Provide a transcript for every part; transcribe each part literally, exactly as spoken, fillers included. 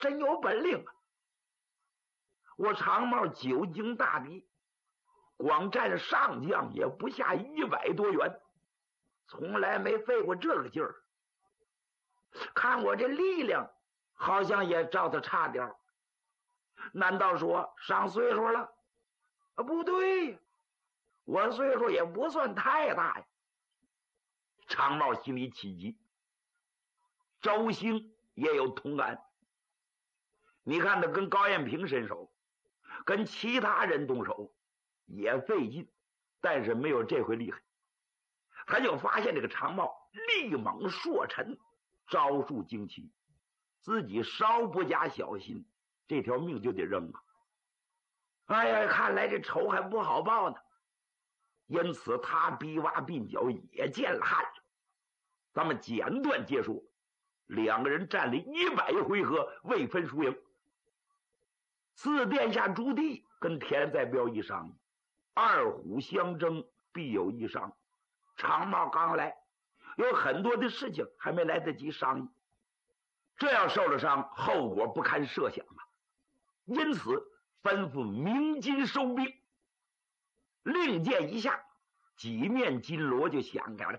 真有本领啊！我长毛久经大敌，光占上将也不下一百多员，从来没费过这个劲儿。看我这力量，好像也照他差点儿。难道说上岁数了？啊，不对呀，我岁数也不算太大呀。长毛心里起急，周兴也有同感。你看他跟高彦平伸手，跟其他人动手也费劲，但是没有这回厉害。他就发现这个长毛力猛硕沉，招数惊奇，自己稍不加小心，这条命就得扔啊！哎呀，看来这仇还不好报呢。因此他逼挖鬓角也见了汗了。咱们简短结束，两个人战了一百回合，未分输赢。四殿下朱棣跟田在彪一商议，二虎相争，必有一伤。长毛刚来，有很多的事情还没来得及商议，这要受了伤，后果不堪设想啊！因此吩咐鸣金收兵。令箭一下，几面金锣就响开了，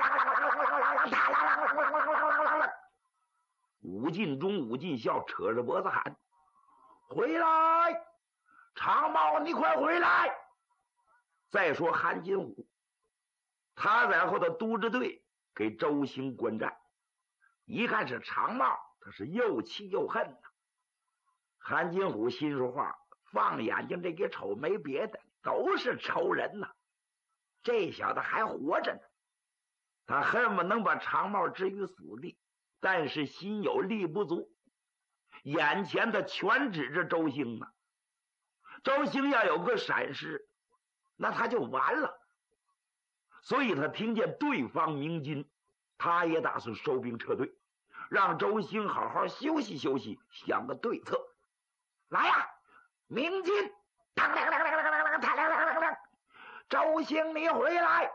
武进忠、武进孝扯着脖子喊：“回来！长毛，你快回来！”再说韩金虎，他在后头督着队给周兴观战，一看是长毛，他是又气又恨呐。韩金虎心说话，放眼睛这一瞅，没别的，都是仇人呐。这小子还活着呢，他恨不能把长毛置于死地，但是心有力不足，眼前的全指着周兴呢。周兴要有个闪失，那他就完了。所以他听见对方鸣金，他也打算收兵撤退，让周兴好好休息休息，想个对策。来呀，鸣金！周兴，你回来！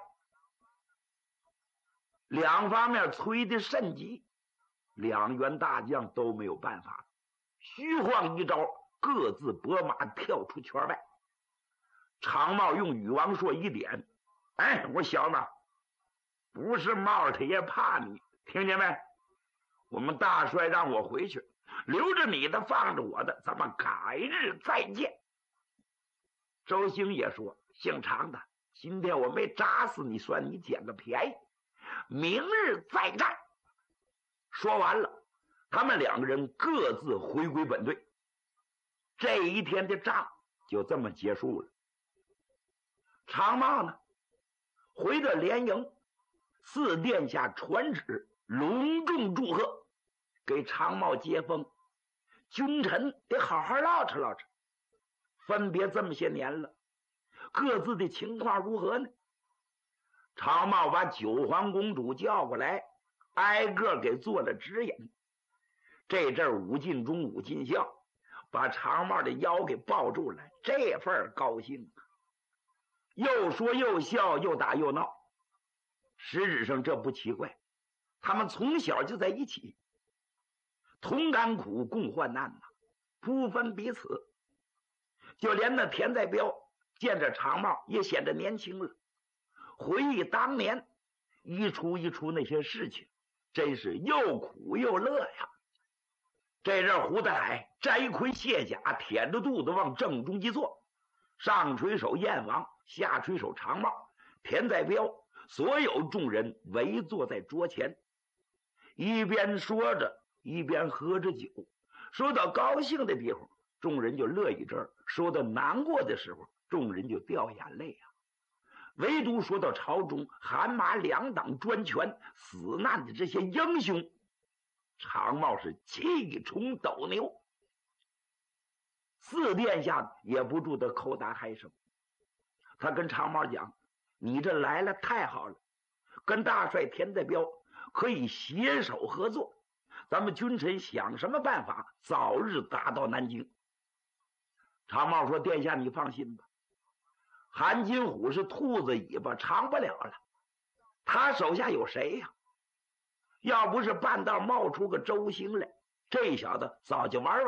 两方面催得甚急，两员大将都没有办法，虚晃一招，各自拨马跳出圈外。长毛用羽王槊一点：“哎，我小子，不是帽他也怕你，听见没？我们大帅让我回去，留着你的，放着我的，咱们改日再见。”周兴也说：“姓常的，今天我没扎死你，算你捡个便宜，明日再战。”说完了，他们两个人各自回归本队。这一天的仗就这么结束了。长毛呢，回到连营，四殿下传旨，隆重祝贺，给长毛接风。君臣得好好唠扯唠扯，分别这么些年了，各自的情况如何呢？长毛把九皇公主叫过来，挨个给做了指引。这阵武进忠、武进孝把长毛的腰给抱住了，这份高兴，又说又笑，又打又闹。实质上这不奇怪，他们从小就在一起，同甘苦，共患难呐，不分彼此。就连那田在彪见着长毛也显得年轻了，回忆当年一出一出那些事情，真是又苦又乐呀。这阵胡大海摘盔卸甲，舔着肚子往正中一坐，上垂手燕王，下垂手长毛，田在彪所有众人围坐在桌前，一边说着一边喝着酒。说到高兴的地方，众人就乐一阵儿；说到难过的时候，众人就掉眼泪啊。唯独说到朝中韩马两党专权死难的这些英雄，长毛是气冲斗牛。四殿下也不住的口打嗨声。他跟长毛讲：“你这来了太好了，跟大帅田在彪可以携手合作，咱们君臣想什么办法早日打到南京。”长毛说：“殿下你放心吧，韩金虎是兔子尾巴，长不了了，他手下有谁呀？要不是半道冒出个周兴来，这小子早就玩完。”